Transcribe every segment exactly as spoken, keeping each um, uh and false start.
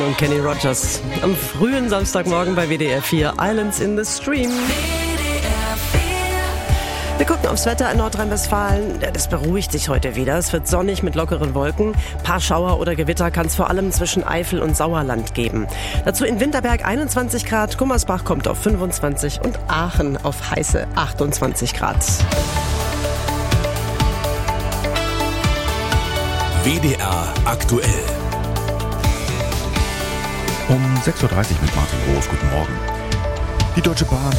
Und Kenny Rogers am frühen Samstagmorgen bei W D R vier Islands in the Stream. Wir gucken aufs Wetter in Nordrhein-Westfalen. Das beruhigt sich heute wieder. Es wird sonnig mit lockeren Wolken. Ein paar Schauer oder Gewitter kann es vor allem zwischen Eifel und Sauerland geben. Dazu in Winterberg einundzwanzig Grad, Gummersbach kommt auf fünfundzwanzig und Aachen auf heiße achtundzwanzig Grad. W D R aktuell. Um sechs Uhr dreißig mit Martin Groß. Guten Morgen. Die Deutsche Bahn.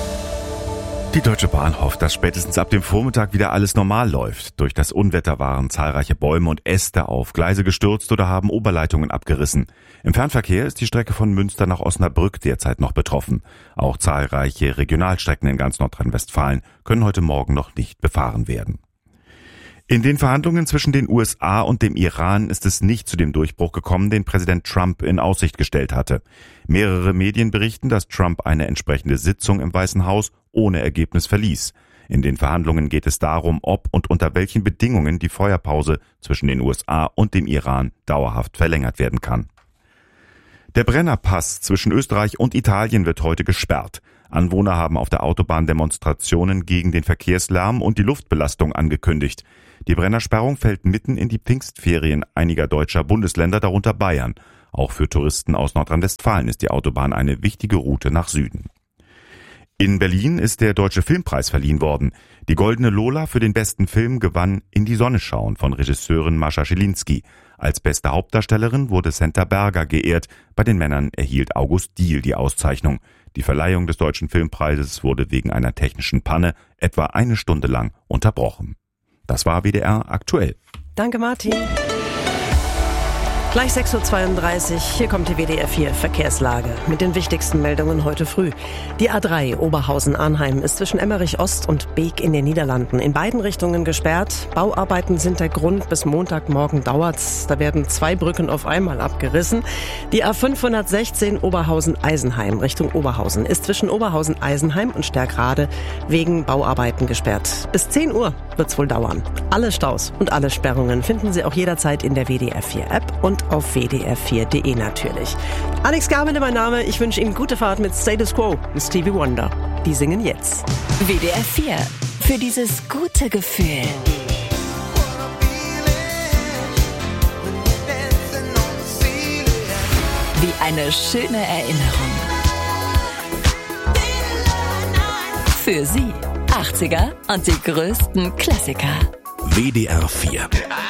Die Deutsche Bahn hofft, dass spätestens ab dem Vormittag wieder alles normal läuft. Durch das Unwetter waren zahlreiche Bäume und Äste auf Gleise gestürzt oder haben Oberleitungen abgerissen. Im Fernverkehr ist die Strecke von Münster nach Osnabrück derzeit noch betroffen. Auch zahlreiche Regionalstrecken in ganz Nordrhein-Westfalen können heute Morgen noch nicht befahren werden. In den Verhandlungen zwischen den U S A und dem Iran ist es nicht zu dem Durchbruch gekommen, den Präsident Trump in Aussicht gestellt hatte. Mehrere Medien berichten, dass Trump eine entsprechende Sitzung im Weißen Haus ohne Ergebnis verließ. In den Verhandlungen geht es darum, ob und unter welchen Bedingungen die Feuerpause zwischen den U S A und dem Iran dauerhaft verlängert werden kann. Der Brennerpass zwischen Österreich und Italien wird heute gesperrt. Anwohner haben auf der Autobahn Demonstrationen gegen den Verkehrslärm und die Luftbelastung angekündigt. Die Brennersperrung fällt mitten in die Pfingstferien einiger deutscher Bundesländer, darunter Bayern. Auch für Touristen aus Nordrhein-Westfalen ist die Autobahn eine wichtige Route nach Süden. In Berlin ist der Deutsche Filmpreis verliehen worden. Die Goldene Lola für den besten Film gewann In die Sonne schauen von Regisseurin Mascha Schilinski. Als beste Hauptdarstellerin wurde Senta Berger geehrt. Bei den Männern erhielt August Diehl die Auszeichnung. Die Verleihung des Deutschen Filmpreises wurde wegen einer technischen Panne etwa eine Stunde lang unterbrochen. Das war W D R aktuell. Danke, Martin. Gleich sechs Uhr zweiunddreißig, hier kommt die W D R vier Verkehrslage mit den wichtigsten Meldungen heute früh. Die A drei Oberhausen-Arnheim ist zwischen Emmerich Ost und Beek in den Niederlanden in beiden Richtungen gesperrt. Bauarbeiten sind der Grund, bis Montagmorgen dauert's. Da werden zwei Brücken auf einmal abgerissen. Die A fünfhundertsechzehn Oberhausen-Eisenheim Richtung Oberhausen ist zwischen Oberhausen-Eisenheim und Sterkrade wegen Bauarbeiten gesperrt. Bis zehn Uhr wird's wohl dauern. Alle Staus und alle Sperrungen finden Sie auch jederzeit in der W D R vier App und auf w d r vier punkt d e natürlich. Alex Gabele mein Name. Ich wünsche Ihnen gute Fahrt mit Status Quo und Stevie Wonder. Die singen jetzt. W D R vier. Für dieses gute Gefühl. Wie eine schöne Erinnerung. Für Sie. achtziger und die größten Klassiker. W D R vier.